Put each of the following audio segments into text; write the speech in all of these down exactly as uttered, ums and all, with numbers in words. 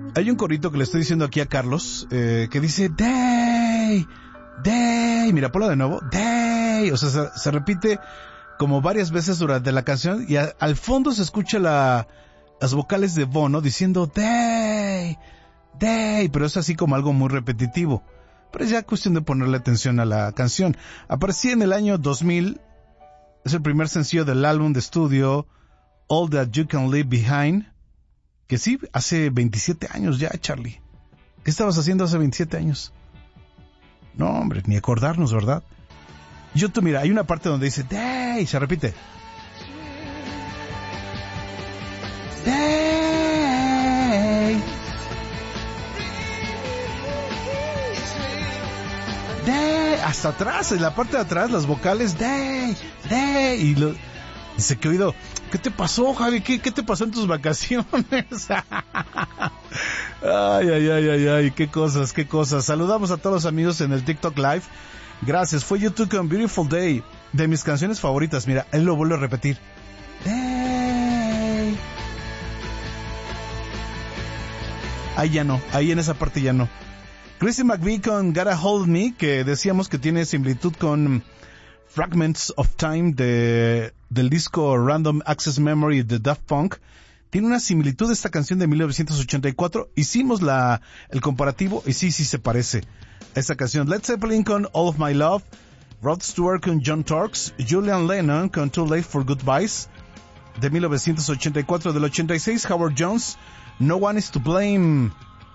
Hay un corito que le estoy diciendo aquí a Carlos, eh, que dice, Day, Day, mira, ponlo de nuevo, Day, o sea, se, se repite como varias veces durante la canción y a, al fondo se escucha la, las vocales de Bono diciendo, Day, Day, pero es así como algo muy repetitivo. Pero es ya cuestión de ponerle atención a la canción. Aparecía en el año dos mil, es el primer sencillo del álbum de estudio All That You Can Leave Behind, que sí, hace veintisiete años ya, Charlie. ¿Qué estabas haciendo hace veintisiete años? No, hombre, ni acordarnos, ¿verdad? YouTube, mira, hay una parte donde dice Day, se repite. Day. Day. Hasta atrás, en la parte de atrás, las vocales Day, Day. Y lo, dice que oído, ¿qué te pasó, Javi? ¿Qué, qué te pasó en tus vacaciones? Ay, ay, ay, ay, ay, qué cosas, qué cosas. Saludamos a todos los amigos en el TikTok Live. Gracias, fue YouTube con Beautiful Day, de mis canciones favoritas. Mira, él lo vuelve a repetir. Day. Ahí ya no, ahí en esa parte ya no. Chrissy McVie con Gotta Hold Me, que decíamos que tiene similitud con Fragments of Time de, del disco Random Access Memory de Daft Punk. Tiene una similitud esta canción de mil novecientos ochenta y cuatro. Hicimos la, el comparativo y sí, sí se parece a esta canción. Led Zeppelin con All of My Love, Rod Stewart con John Torx, Julian Lennon con Too Late for Goodbyes de mil novecientos ochenta y cuatro. Del ochenta y seis, Howard Jones, No One Is to Blame.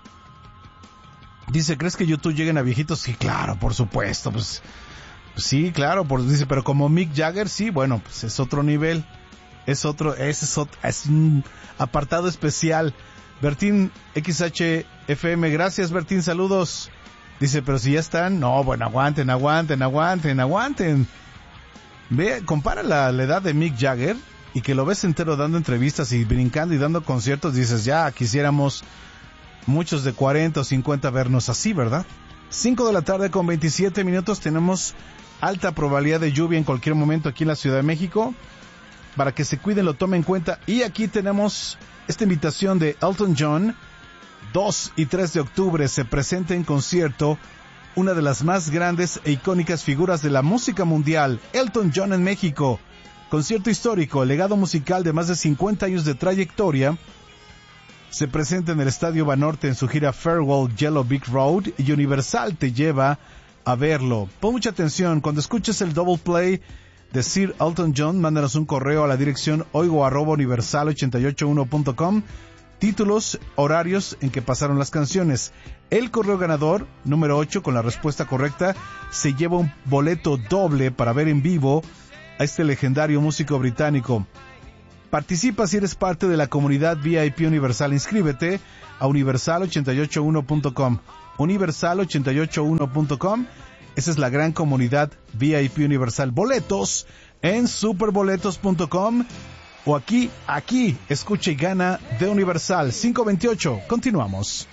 Dice, ¿crees que YouTube lleguen a viejitos? Sí, claro, por supuesto, pues, sí, claro, por, dice, pero como Mick Jagger, sí, bueno, pues es otro nivel. Es otro, ese es, otro, es un apartado especial. Bertín X H F M, gracias Bertín, saludos. Dice, pero si ya están, no, bueno, aguanten, aguanten, aguanten, aguanten. Ve, compara la, la edad de Mick Jagger y que lo ves entero dando entrevistas y brincando y dando conciertos, dices, ya quisiéramos muchos de cuarenta o cincuenta vernos así, ¿verdad? cinco de la tarde con veintisiete minutos, tenemos alta probabilidad de lluvia en cualquier momento aquí en la Ciudad de México. Para que se cuiden, lo tomen en cuenta. Y aquí tenemos esta invitación de Elton John. dos y tres de octubre se presenta en concierto una de las más grandes e icónicas figuras de la música mundial, Elton John en México. Concierto histórico, legado musical de más de cincuenta años de trayectoria. Se presenta en el Estadio Banorte en su gira Farewell Yellow Brick Road y Universal te lleva a verlo. Pon mucha atención, cuando escuches el double play de Sir Elton John, mándanos un correo a la dirección oigo arroba universal ochenta y ocho uno punto com, títulos, horarios en que pasaron las canciones. El correo ganador, número ocho, con la respuesta correcta, se lleva un boleto doble para ver en vivo a este legendario músico británico. Participa si eres parte de la comunidad V I P Universal. Inscríbete a universal ochenta y ocho uno punto com. universal ochenta y ocho uno punto com. Esa es la gran comunidad V I P Universal. Boletos en superboletos punto com o aquí, aquí, escucha y gana de Universal. cinco veintiocho, continuamos.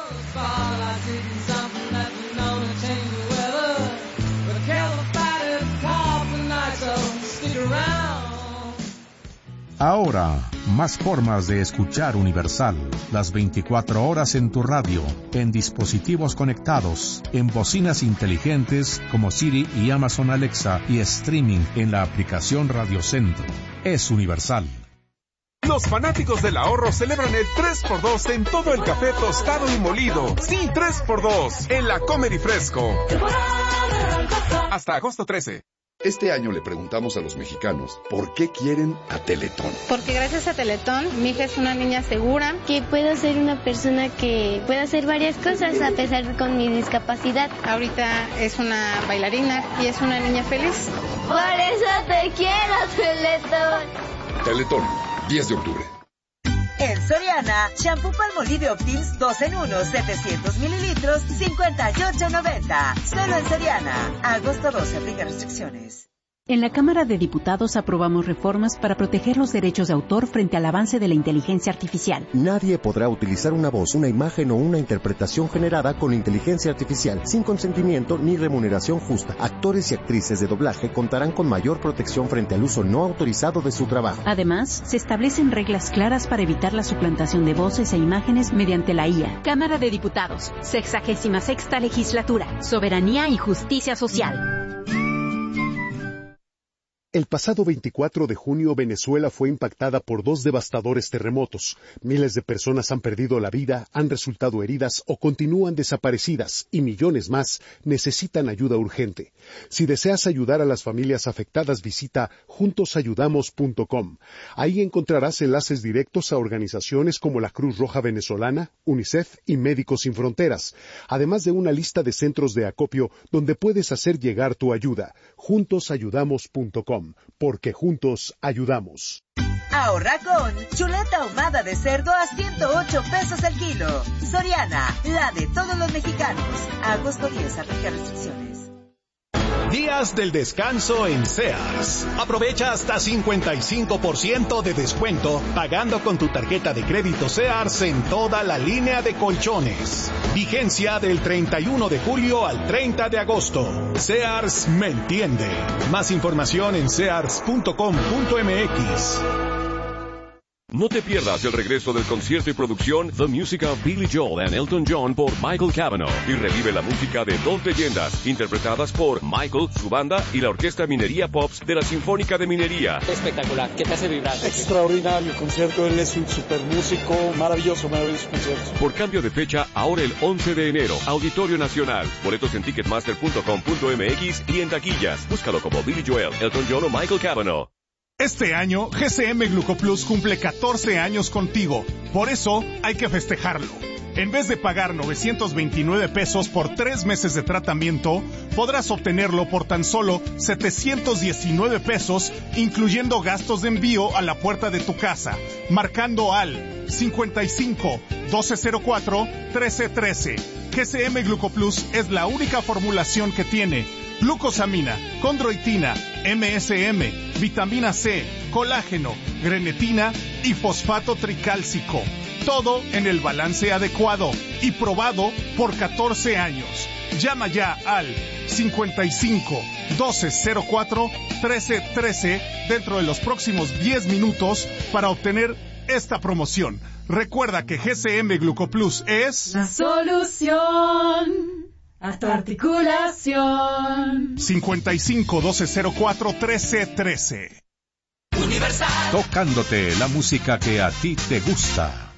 Ahora, más formas de escuchar Universal. Las veinticuatro horas en tu radio, en dispositivos conectados, en bocinas inteligentes como Siri y Amazon Alexa y streaming en la aplicación Radio Centro. Es Universal. Los fanáticos del ahorro celebran el tres por dos en todo el café tostado y molido. Sí, tres por dos en la Comer y Fresco. Hasta agosto trece. Este año le preguntamos a los mexicanos por qué quieren a Teletón. Porque gracias a Teletón, mi hija es una niña segura. Que puedo ser una persona que pueda hacer varias cosas a pesar de con mi discapacidad. Ahorita es una bailarina y es una niña feliz. Por eso te quiero, Teletón. Teletón, diez de octubre. En Soriana, shampoo Palmolive Optims dos en uno, setecientos mililitros, cincuenta y ocho noventa. Solo en Soriana. Agosto doce, aplica restricciones. En la Cámara de Diputados aprobamos reformas para proteger los derechos de autor frente al avance de la inteligencia artificial. Nadie podrá utilizar una voz, una imagen o una interpretación generada con inteligencia artificial sin consentimiento ni remuneración justa. Actores y actrices de doblaje contarán con mayor protección frente al uso no autorizado de su trabajo. Además, se establecen reglas claras para evitar la suplantación de voces e imágenes mediante la I A. Cámara de Diputados, sexagésima sexta legislatura, soberanía y justicia social. El pasado veinticuatro de junio, Venezuela fue impactada por dos devastadores terremotos. Miles de personas han perdido la vida, han resultado heridas o continúan desaparecidas, y millones más necesitan ayuda urgente. Si deseas ayudar a las familias afectadas, visita juntos ayudamos punto com. Ahí encontrarás enlaces directos a organizaciones como la Cruz Roja Venezolana, UNICEF y Médicos Sin Fronteras, además de una lista de centros de acopio donde puedes hacer llegar tu ayuda. juntos ayudamos punto com. Porque juntos ayudamos. Ahorra con chuleta ahumada de cerdo a ciento ocho pesos el kilo. Soriana, la de todos los mexicanos. A agosto diez, aplica restricciones. Días del descanso en Sears. Aprovecha hasta cincuenta y cinco por ciento de descuento pagando con tu tarjeta de crédito Sears en toda la línea de colchones. Vigencia del treinta y uno de julio al treinta de agosto. Sears me entiende. Más información en sears punto com punto m x. No te pierdas el regreso del concierto y producción The Music of Billy Joel and Elton John por Michael Cavanaugh y revive la música de dos leyendas interpretadas por Michael, su banda y la Orquesta Minería Pops de la Sinfónica de Minería. Espectacular, ¿qué te hace vibrar? Extraordinario concierto, él es un super músico, maravilloso, maravilloso concierto. Por cambio de fecha, ahora el once de enero, Auditorio Nacional. Boletos en ticketmaster punto com punto m x y en taquillas. Búscalo como Billy Joel, Elton John o Michael Cavanaugh. Este año, G C M Glucoplus cumple catorce años contigo. Por eso, hay que festejarlo. En vez de pagar novecientos veintinueve pesos por tres meses de tratamiento, podrás obtenerlo por tan solo setecientos diecinueve pesos, incluyendo gastos de envío a la puerta de tu casa, marcando al cincuenta y cinco, doce cero cuatro, trece trece. G C M Glucoplus es la única formulación que tiene glucosamina, condroitina, M S M, vitamina C, colágeno, grenetina y fosfato tricálcico. Todo en el balance adecuado y probado por catorce años. Llama ya al cincuenta y cinco, doce cero cuatro, trece trece dentro de los próximos diez minutos para obtener esta promoción. Recuerda que G C M Glucoplus es la solución a tu articulación. cincuenta y cinco, doce cero cuatro, trece trece. Universal. Tocándote la música que a ti te gusta.